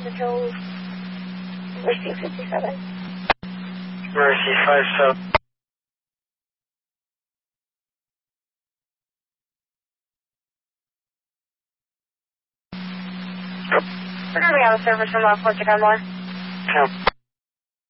Control. Mercy 57. Mercy 57. We're going to be on the service from Fort Chicago. Yeah.